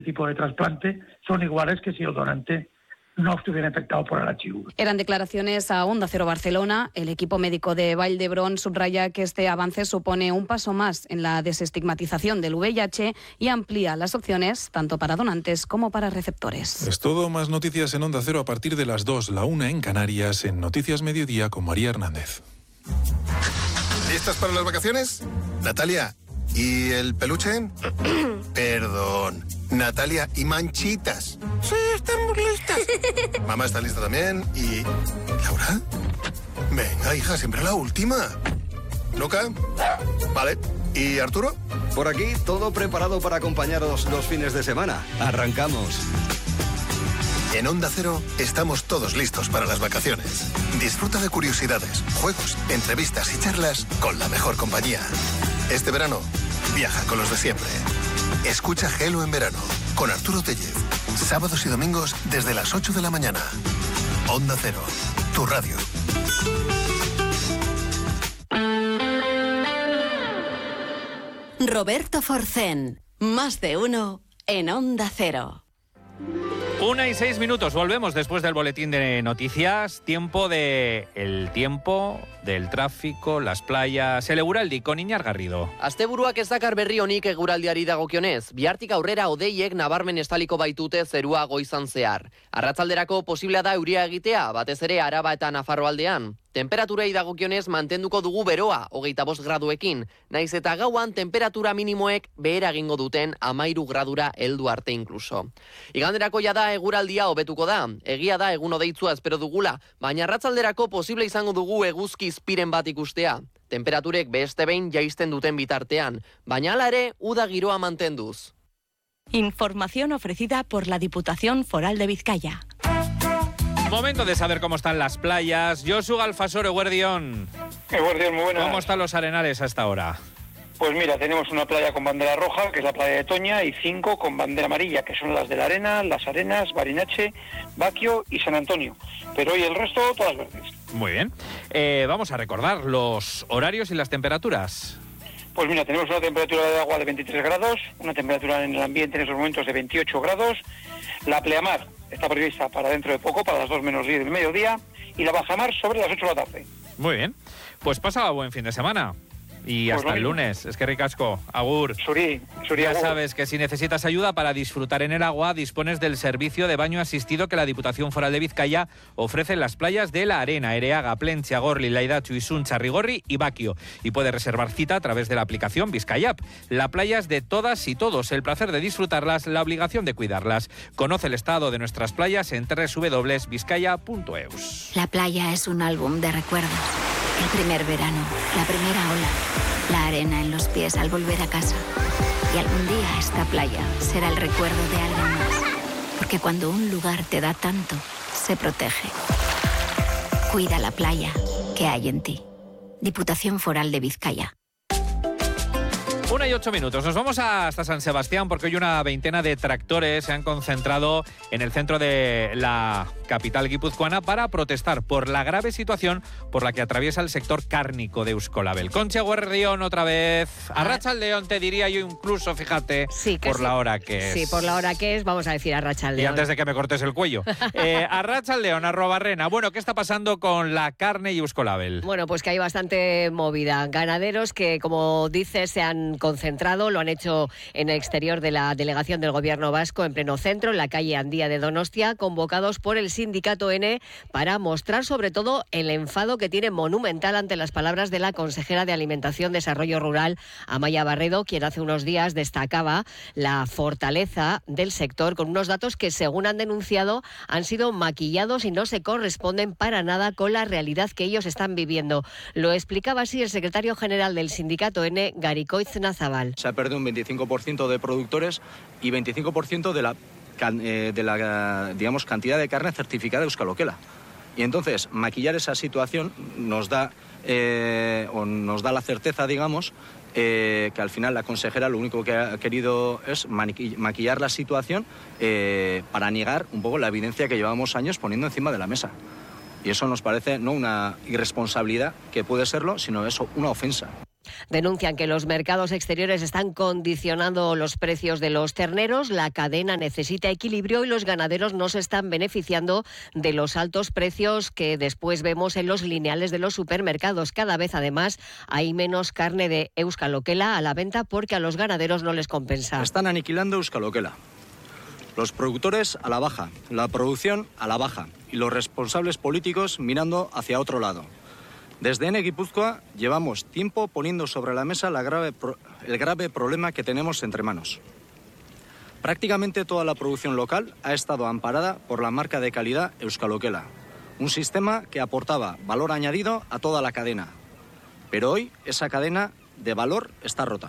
tipo de trasplante son iguales que si el donante no estuviera afectado por el HIV. Eran declaraciones a Onda Cero Barcelona. El equipo médico de Vall d'Hebron subraya que este avance supone un paso más en la desestigmatización del VIH y amplía las opciones tanto para donantes como para receptores. Es todo, más noticias en Onda Cero a partir de las 2, la 1 en Canarias, en Noticias Mediodía con María Hernández. ¿Listas para las vacaciones? Natalia, ¿y el peluche? Perdón. Natalia, ¿y manchitas? Sí, estamos listas. Mamá está lista también. ¿Y Laura? Venga, hija, siempre la última. ¿Luca? Vale. ¿Y Arturo? Por aquí, todo preparado para acompañaros los fines de semana. Arrancamos. En Onda Cero estamos todos listos para las vacaciones. Disfruta de curiosidades, juegos, entrevistas y charlas con la mejor compañía. Este verano, viaja con los de siempre. Escucha Gelo en verano con Arturo Tellez. Sábados y domingos desde las 8 de la mañana. Onda Cero, tu radio. Roberto Forcén, más de uno en Onda Cero. 1:06, volvemos después del boletín de noticias. Tiempo del tráfico, las playas, el Eguraldi con Iñar Garrido. Asteburuak ez dakar berri honik eguraldiari dagokionez. Bihartik aurrera hodeiek nabarmen estaliko baitute zerua goizan zehar. Arratzalderako posiblea da euria egitea, batez ere Araba eta Nafarroaldean. Temperaturei dagokionez mantenduko dugu beroa, 25 graduekin. Naiz eta gauan temperatura minimoek behera egingo duten 13 gradura heldu arte inkluso. Iganderako jada eguraldia hobetuko da. Egia da egun hodeitzua espero dugula, baina arratzalderako posible izango dugu eguzki izpiren bat ikustea. Temperaturek beste behin jaisten duten bitartean, baina hala ere uda giroa mantenduz. Información ofrecida por la Diputación Foral de Vizcaya. Momento de saber cómo están las playas. Josu Galfasor, Eguerdión. Eguerdión, muy buenas. ¿Cómo están los arenales hasta ahora? Pues mira, tenemos una playa con bandera roja, que es la playa de Toña, y 5 con bandera amarilla, que son las de La Arena, Las Arenas, Barinache, Baquio y San Antonio. Pero hoy el resto, todas verdes. Muy bien. Vamos a recordar los horarios y las temperaturas. Pues mira, tenemos una temperatura de agua de 23 grados, una temperatura en el ambiente en esos momentos de 28 grados, la pleamar está prevista para dentro de poco, para las 2 menos 10 del mediodía, y la bajamar sobre las 8 de la tarde. Muy bien. Pues pasa buen fin de semana. Y pues hasta el lunes. Es que ricasco. Agur. Suri, ya agur. sabes que si necesitas ayuda para disfrutar en el agua, dispones del servicio de baño asistido que la Diputación Foral de Vizcaya ofrece en las playas de La Arena, Ereaga, Plentzia, Gorli, Laidatxu, Isun, Charrigorri y Baquio. Y puedes reservar cita a través de la aplicación Vizcaya App. La playa es de todas y todos. El placer de disfrutarlas, la obligación de cuidarlas. Conoce el estado de nuestras playas en www.vizcaya.eus. La playa es un álbum de recuerdos. El primer verano, la primera ola, la arena en los pies al volver a casa. Y algún día esta playa será el recuerdo de alguien más. Porque cuando un lugar te da tanto, se protege. Cuida la playa que hay en ti. Diputación Foral de Vizcaya. 1:08. Nos vamos hasta San Sebastián porque hoy una veintena de tractores se han concentrado en el centro de la capital guipuzcoana para protestar por la grave situación por la que atraviesa el sector cárnico de Euskolabel. Concha Eguerdión otra vez. Arratsaldeon te diría yo incluso, fíjate, sí, por la hora que es. Sí, por la hora que es, vamos a decir Arratsaldeon. Y antes de que me cortes el cuello. Arratsaldeon, @Barrena. Bueno, ¿qué está pasando con la carne y Euskolabel? Bueno, pues que hay bastante movida. Ganaderos que, como dices, se han concentrado, lo han hecho en el exterior de la delegación del Gobierno vasco, en pleno centro, en la calle Andía de Donostia, convocados por el sindicato N para mostrar sobre todo el enfado que tiene monumental ante las palabras de la consejera de Alimentación, Desarrollo Rural, Amaia Barredo, quien hace unos días destacaba la fortaleza del sector con unos datos que, según han denunciado, han sido maquillados y no se corresponden para nada con la realidad que ellos están viviendo. Lo explicaba así el secretario general del sindicato N, Garikoitz Nazabal. Se ha perdido un 25% de productores y 25% de la digamos, cantidad de carne certificada de Euskaloquela. Y entonces, maquillar esa situación nos da la certeza, digamos, que al final la consejera lo único que ha querido es maquillar la situación para negar un poco la evidencia que llevamos años poniendo encima de la mesa. Y eso nos parece no una irresponsabilidad, que puede serlo, sino eso, una ofensa. Denuncian que los mercados exteriores están condicionando los precios de los terneros, la cadena necesita equilibrio y los ganaderos no se están beneficiando de los altos precios que después vemos en los lineales de los supermercados. Cada vez, además, hay menos carne de Euskal Okela a la venta porque a los ganaderos no les compensa. Están aniquilando Euskal Okela. Los productores a la baja, la producción a la baja y los responsables políticos mirando hacia otro lado. Desde ENE Guipúzcoa llevamos tiempo poniendo sobre la mesa el grave problema que tenemos entre manos. Prácticamente toda la producción local ha estado amparada por la marca de calidad Euskal Okela, un sistema que aportaba valor añadido a toda la cadena. Pero hoy esa cadena de valor está rota.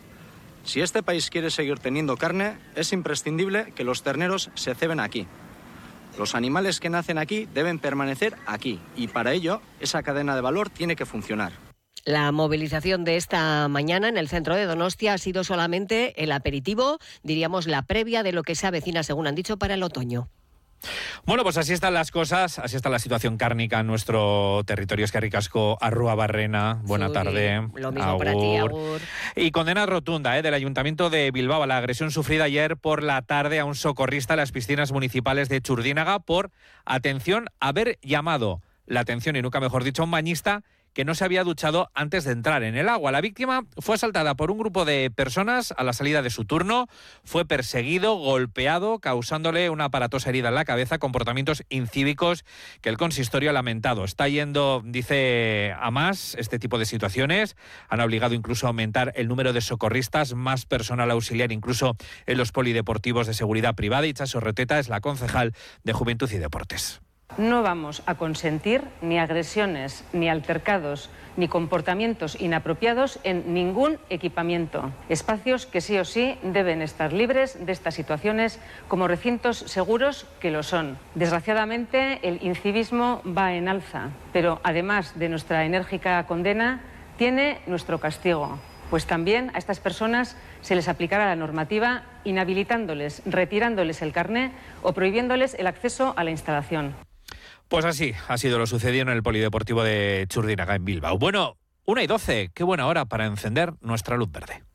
Si este país quiere seguir teniendo carne, es imprescindible que los terneros se ceben aquí. Los animales que nacen aquí deben permanecer aquí y para ello esa cadena de valor tiene que funcionar. La movilización de esta mañana en el centro de Donostia ha sido solamente el aperitivo, diríamos la previa de lo que se avecina, según han dicho, para el otoño. Bueno, pues así están las cosas, así está la situación cárnica en nuestro territorio. Eskerrik asko, Arruabarrena, buena tarde. Lo mismo para ti, Agur. Y condena rotunda del Ayuntamiento de Bilbao a la agresión sufrida ayer por la tarde a un socorrista en las piscinas municipales de Txurdinaga por, atención, haber llamado la atención, y nunca mejor dicho, a un bañista que no se había duchado antes de entrar en el agua. La víctima fue asaltada por un grupo de personas a la salida de su turno, fue perseguido, golpeado, causándole una aparatosa herida en la cabeza, comportamientos incívicos que el consistorio ha lamentado. Está yendo, dice, a más este tipo de situaciones. Han obligado incluso a aumentar el número de socorristas, más personal auxiliar incluso en los polideportivos de seguridad privada. Itxaso Reteta es la concejal de Juventud y Deportes. No vamos a consentir ni agresiones, ni altercados, ni comportamientos inapropiados en ningún equipamiento. Espacios que sí o sí deben estar libres de estas situaciones como recintos seguros que lo son. Desgraciadamente, el incivismo va en alza, pero además de nuestra enérgica condena, tiene nuestro castigo. Pues también a estas personas se les aplicará la normativa inhabilitándoles, retirándoles el carné o prohibiéndoles el acceso a la instalación. Pues así ha sido lo sucedido en el polideportivo de Txurdinaga en Bilbao. Bueno, 1:12, qué buena hora para encender nuestra luz verde.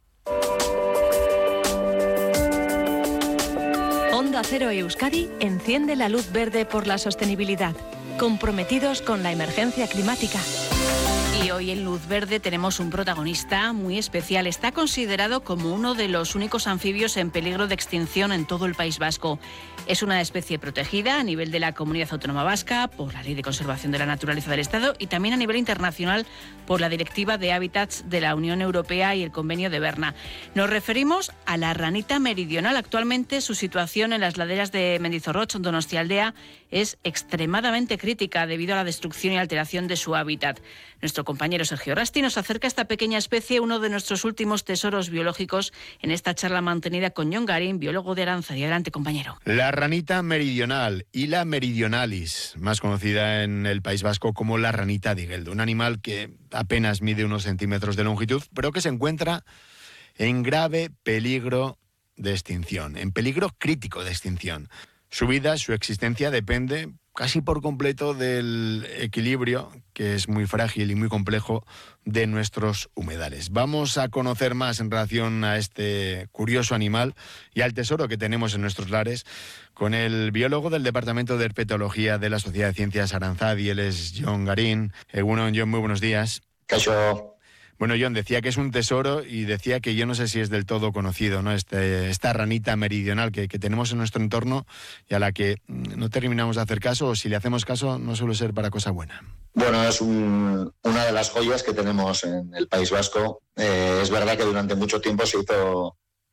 Onda Cero Euskadi enciende la luz verde por la sostenibilidad, comprometidos con la emergencia climática. Y hoy en Luz Verde tenemos un protagonista muy especial. Está considerado como uno de los únicos anfibios en peligro de extinción en todo el País Vasco. Es una especie protegida a nivel de la Comunidad Autónoma Vasca por la Ley de Conservación de la Naturaleza del Estado y también a nivel internacional por la Directiva de Hábitats de la Unión Europea y el Convenio de Berna. Nos referimos a la ranita meridional. Actualmente su situación en las laderas de Mendizorroch, Donostialdea, es extremadamente crítica debido a la destrucción y alteración de su hábitat. Nuestro compañero Sergio Rasti nos acerca a esta pequeña especie, uno de nuestros últimos tesoros biológicos, en esta charla mantenida con Jon Garín, biólogo de Aranzadi. Adelante, compañero. La ranita meridional, Hyla meridionalis, más conocida en el País Vasco como la ranita de Igeldo, un animal que apenas mide unos centímetros de longitud, pero que se encuentra en grave peligro de extinción, en peligro crítico de extinción. Su vida, su existencia depende casi por completo del equilibrio, que es muy frágil y muy complejo, de nuestros humedales. Vamos a conocer más en relación a este curioso animal y al tesoro que tenemos en nuestros lares con el biólogo del Departamento de Herpetología de la Sociedad de Ciencias Aranzadi. Él es Jon Garín. Bueno, Jon, muy buenos días. Caixo. Bueno, Jon, decía que es un tesoro y decía que yo no sé si es del todo conocido, ¿no? Esta ranita meridional que tenemos en nuestro entorno y a la que no terminamos de hacer caso, o si le hacemos caso no suele ser para cosa buena. Bueno, es una de las joyas que tenemos en el País Vasco. Es verdad que durante mucho tiempo se hizo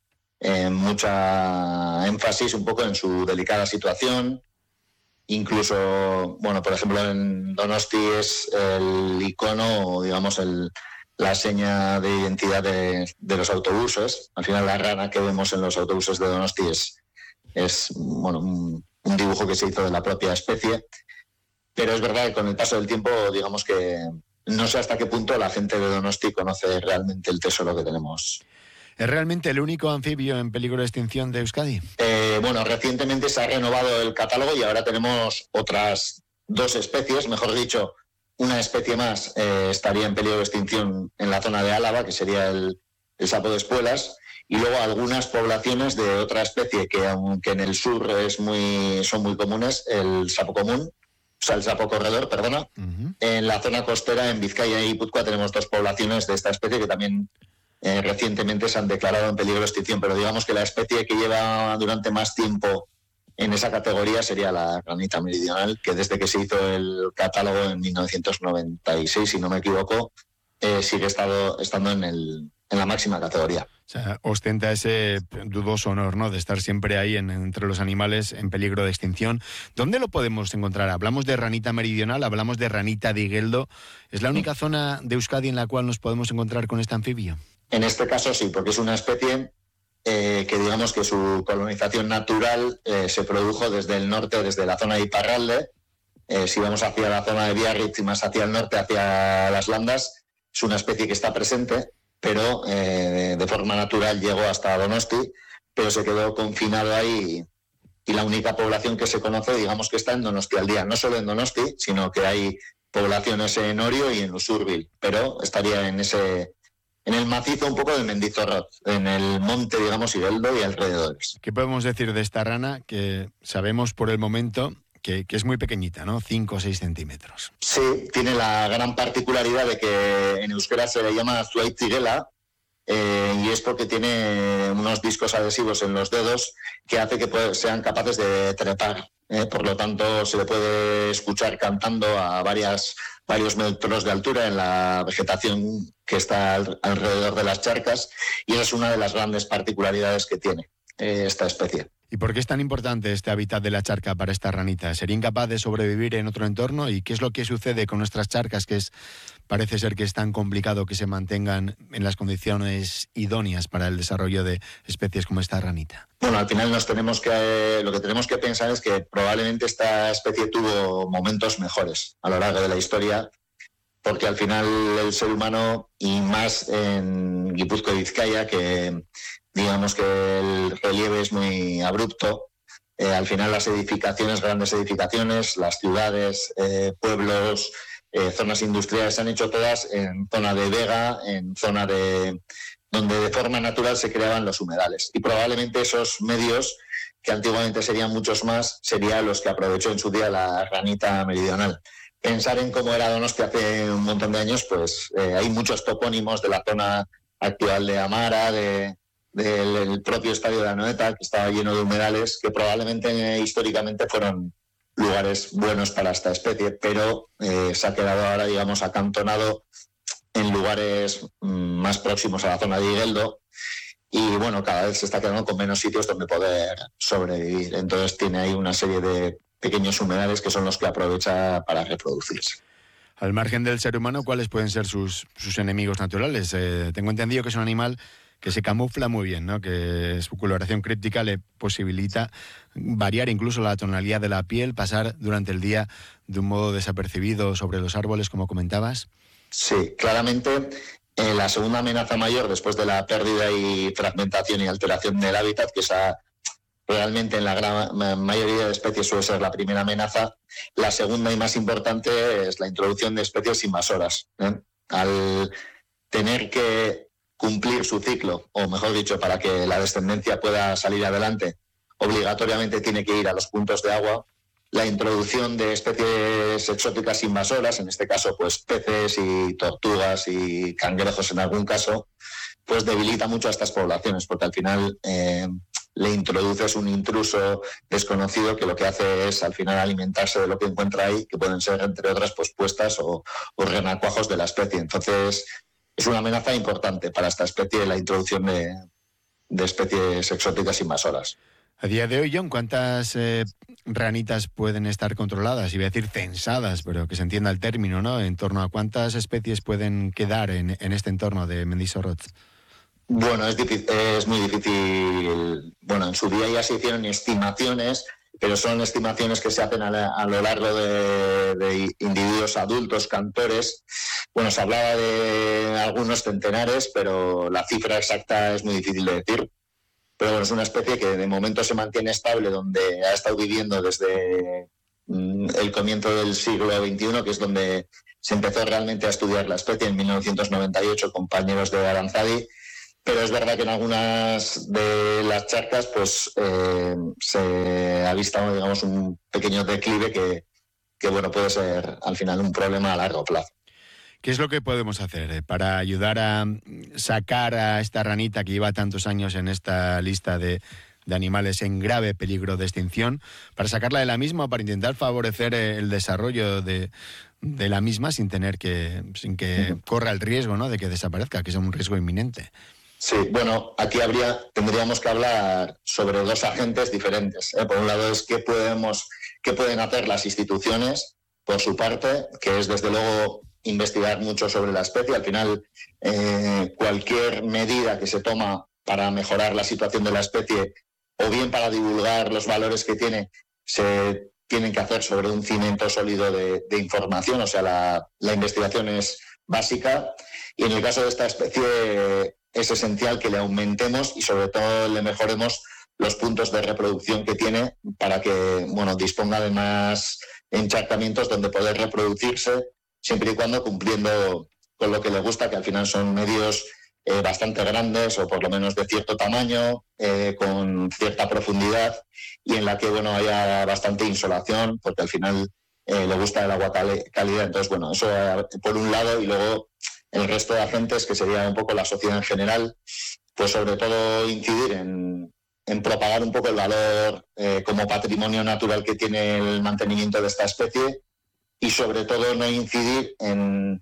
mucha énfasis un poco en su delicada situación. Incluso, bueno, por ejemplo, en Donosti es el icono, digamos, la seña de identidad de los autobuses. Al final la rana que vemos en los autobuses de Donosti es bueno, un dibujo que se hizo de la propia especie. Pero es verdad que con el paso del tiempo, digamos que no sé hasta qué punto la gente de Donosti conoce realmente el tesoro que tenemos. ¿Es realmente el único anfibio en peligro de extinción de Euskadi? Bueno, recientemente se ha renovado el catálogo y ahora tenemos otras 2 especies, mejor dicho, una especie más estaría en peligro de extinción en la zona de Álava, que sería el sapo de espuelas, y luego algunas poblaciones de otra especie que, aunque en el sur son muy comunes, el sapo común, o sea, el sapo corredor, perdona. En la zona costera, en Vizcaya y Guipúzcoa, tenemos 2 poblaciones de esta especie que también recientemente se han declarado en peligro de extinción, pero digamos que la especie que lleva durante más tiempo en esa categoría sería la ranita meridional, que desde que se hizo el catálogo en 1996, si no me equivoco, sigue estando en la máxima categoría. O sea, ostenta ese dudoso honor, ¿no?, de estar siempre ahí entre los animales en peligro de extinción. ¿Dónde lo podemos encontrar? Hablamos de ranita meridional, hablamos de ranita de Igueldo. ¿Es la única zona de Euskadi en la cual nos podemos encontrar con este anfibio? En este caso sí, porque es una especie que digamos que su colonización natural se produjo desde el norte, desde la zona de Iparralde. Si vamos hacia la zona de Biarritz y más hacia el norte, hacia las Landas, es una especie que está presente, pero de forma natural llegó hasta Donosti, pero se quedó confinado ahí y la única población que se conoce, digamos que está en Donostialdea. No solo en Donosti, sino que hay poblaciones en Orio y en Usurbil, pero estaría en el macizo un poco de Mendizorroz, en el monte, digamos, Igueldo y alrededores. ¿Qué podemos decir de esta rana que sabemos por el momento que es muy pequeñita, ¿no? 5 o 6 centímetros. Sí, tiene la gran particularidad de que en euskera se le llama zuaitzigela, y es porque tiene unos discos adhesivos en los dedos que hace que sean capaces de trepar. Por lo tanto, se le puede escuchar cantando a varios metros de altura en la vegetación que está alrededor de las charcas, y esa es una de las grandes particularidades que tiene esta especie. ¿Y por qué es tan importante este hábitat de la charca para esta ranita? ¿Sería incapaz de sobrevivir en otro entorno? ¿Y qué es lo que sucede con nuestras charcas, que parece ser que es tan complicado que se mantengan en las condiciones idóneas para el desarrollo de especies como esta ranita? Bueno, al final lo que tenemos que pensar es que probablemente esta especie tuvo momentos mejores a lo largo de la historia, porque al final el ser humano, y más en Guipúzcoa y Vizcaya, que digamos que el relieve es muy abrupto, al final las edificaciones, grandes edificaciones, las ciudades, pueblos, zonas industriales se han hecho todas en zona de vega, en zona donde de forma natural se creaban los humedales. Y probablemente esos medios, que antiguamente serían muchos más, serían los que aprovechó en su día la ranita meridional. Pensar en cómo era Donosti hace un montón de años, pues hay muchos topónimos de la zona actual de Amara, del propio estadio de Anoeta, que estaba lleno de humedales, que probablemente históricamente fueron lugares buenos para esta especie, pero se ha quedado ahora, digamos, acantonado en lugares más próximos a la zona de Igueldo, y bueno, cada vez se está quedando con menos sitios donde poder sobrevivir. Entonces tiene ahí una serie de pequeños humedales que son los que aprovecha para reproducirse. Al margen del ser humano, ¿cuáles pueden ser sus enemigos naturales? Tengo entendido que es un animal que se camufla muy bien, ¿no? Que su coloración críptica le posibilita variar incluso la tonalidad de la piel, pasar durante el día de un modo desapercibido sobre los árboles, como comentabas. Sí, claramente la segunda amenaza mayor, después de la pérdida y fragmentación y alteración del hábitat, que esa realmente en la gran mayoría de especies suele ser la primera amenaza, la segunda y más importante es la introducción de especies invasoras. Al tener que cumplir su ciclo, o mejor dicho, para que la descendencia pueda salir adelante, obligatoriamente tiene que ir a los puntos de agua. La introducción de especies exóticas invasoras, en este caso pues peces y tortugas y cangrejos en algún caso, pues debilita mucho a estas poblaciones, porque al final le introduces un intruso desconocido que lo que hace es al final alimentarse de lo que encuentra ahí, que pueden ser entre otras pues puestas o renacuajos de la especie. Entonces es una amenaza importante para esta especie la introducción de especies exóticas invasoras. A día de hoy, John, ¿cuántas ranitas pueden estar controladas? Iba a decir censadas, pero que se entienda el término, ¿no? En torno a cuántas especies pueden quedar en este entorno de Mendizorroz. Bueno, es muy difícil. Bueno, en su día ya se hicieron estimaciones, pero son estimaciones que se hacen a lo largo de individuos adultos, cantores. Bueno, se hablaba de algunos centenares, pero la cifra exacta es muy difícil de decir. Pero bueno, es una especie que de momento se mantiene estable, donde ha estado viviendo desde el comienzo del siglo XXI, que es donde se empezó realmente a estudiar la especie, en 1998, compañeros de Aranzadi. Pero es verdad que en algunas de las charcas pues se ha visto, digamos, un pequeño declive que bueno, puede ser al final un problema a largo plazo. ¿Qué es lo que podemos hacer para ayudar a sacar a esta ranita que lleva tantos años en esta lista de animales en grave peligro de extinción, para sacarla de la misma o para intentar favorecer el desarrollo de la misma sin que corra el riesgo, ¿no?, de que desaparezca, que es un riesgo inminente? Sí, bueno, aquí tendríamos que hablar sobre dos agentes diferentes. Por un lado es qué pueden hacer las instituciones por su parte, que es desde luego investigar mucho sobre la especie. Al final, cualquier medida que se toma para mejorar la situación de la especie o bien para divulgar los valores que tiene, se tienen que hacer sobre un cimiento sólido de información. O sea, la investigación es básica, y en el caso de esta especie es esencial que le aumentemos y sobre todo le mejoremos los puntos de reproducción que tiene para que, bueno, disponga de más encharcamientos donde poder reproducirse, siempre y cuando cumpliendo con lo que le gusta, que al final son medios bastante grandes o por lo menos de cierto tamaño, con cierta profundidad y en la que, bueno, haya bastante insolación, porque al final le gusta el agua cálida. Entonces, bueno, eso por un lado, y luego el resto de agentes, que sería un poco la sociedad en general, pues sobre todo incidir en propagar un poco el valor como patrimonio natural que tiene el mantenimiento de esta especie, y sobre todo no incidir en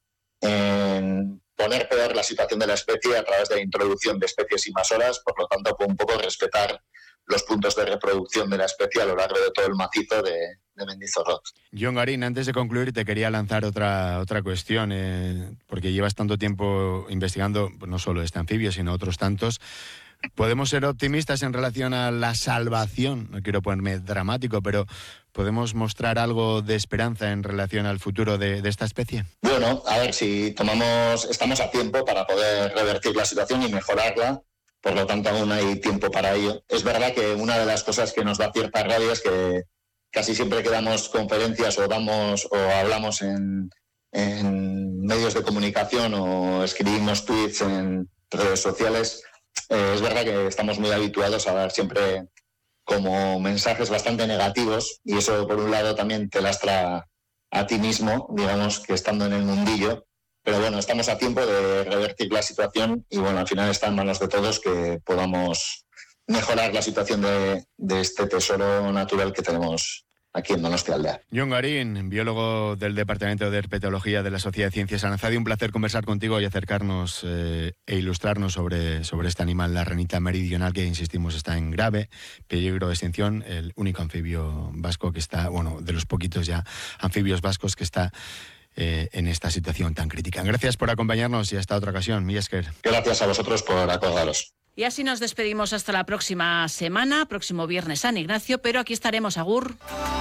poner peor la situación de la especie a través de la introducción de especies invasoras. Por lo tanto, un poco respetar los puntos de reproducción de la especie a lo largo de todo el macizo de Mendizorroz. Jon Garín, antes de concluir, te quería lanzar otra cuestión, porque llevas tanto tiempo investigando no solo este anfibio, sino otros tantos. ¿Podemos ser optimistas en relación a la salvación? No quiero ponerme dramático, pero ¿podemos mostrar algo de esperanza en relación al futuro de esta especie? Bueno, a ver, si estamos a tiempo para poder revertir la situación y mejorarla. Por lo tanto, aún hay tiempo para ello. Es verdad que una de las cosas que nos da cierta rabia es que casi siempre que damos conferencias o hablamos en medios de comunicación o escribimos tweets en redes sociales, es verdad que estamos muy habituados a dar siempre como mensajes bastante negativos, y eso por un lado también te lastra a ti mismo, digamos, que estando en el mundillo. Pero bueno, estamos a tiempo de revertir la situación y bueno, al final está en manos de todos que podamos mejorar la situación de este tesoro natural que tenemos aquí en Donostialdea. Jon Garín, biólogo del Departamento de Herpetología de la Sociedad de Ciencias Aranzadi, un placer conversar contigo y acercarnos e ilustrarnos sobre este animal, la ranita meridional, que insistimos está en grave peligro de extinción, el único anfibio vasco que está, bueno, de los poquitos ya anfibios vascos que está en esta situación tan crítica. Gracias por acompañarnos y hasta otra ocasión. Mila esker. Gracias a vosotros por acordaros. Y así nos despedimos hasta la próxima semana, próximo viernes San Ignacio, pero aquí estaremos, agur.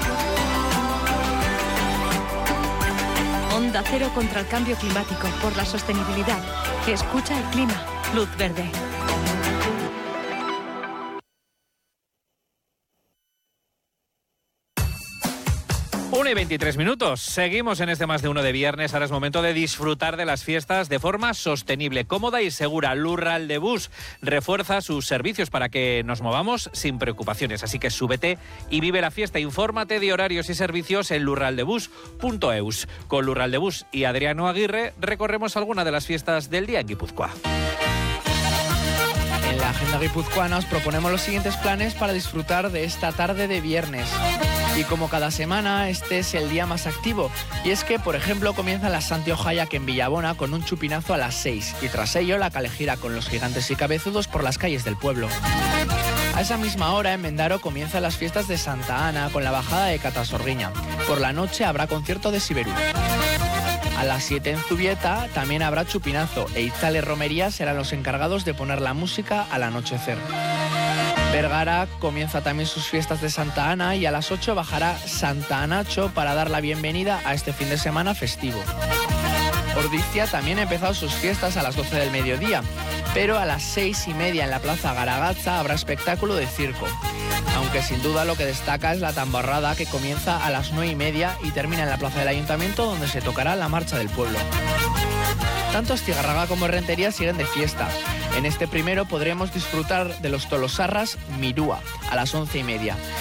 Onda Cero contra el cambio climático, por la sostenibilidad. Escucha el clima. Luz verde. 1:23. Seguimos en este Más de Uno de viernes. Ahora es momento de disfrutar de las fiestas de forma sostenible, cómoda y segura. Lurraldebus refuerza sus servicios para que nos movamos sin preocupaciones. Así que súbete y vive la fiesta. Infórmate de horarios y servicios en lurraldebus.eus. Con Lurraldebus y Adriano Aguirre recorremos alguna de las fiestas del día en Guipúzcoa. En la agenda guipuzcoana os proponemos los siguientes planes para disfrutar de esta tarde de viernes. Y como cada semana, este es el día más activo. Y es que, por ejemplo, comienza la Santi Ojayak en Villabona con un chupinazo a las 6. Y tras ello, la calejira con los gigantes y cabezudos por las calles del pueblo. A esa misma hora, en Mendaro, comienzan las fiestas de Santa Ana con la bajada de Catasorguiña. Por la noche habrá concierto de Siberú. A las 7 en Zubieta también habrá chupinazo e Itzale Romería serán los encargados de poner la música al anochecer. Vergara comienza también sus fiestas de Santa Ana y a las 8 bajará Santa Anacho para dar la bienvenida a este fin de semana festivo. Ordizia también ha empezado sus fiestas a las 12 del mediodía. Pero a las 6:30 en la Plaza Garagazza habrá espectáculo de circo. Aunque sin duda lo que destaca es la tamborrada, que comienza a las 9:30 y termina en la Plaza del Ayuntamiento, donde se tocará la Marcha del Pueblo. Tanto Astigarraga como Rentería siguen de fiesta. En este primero podremos disfrutar de los Tolosarras Mirúa a las 11:30.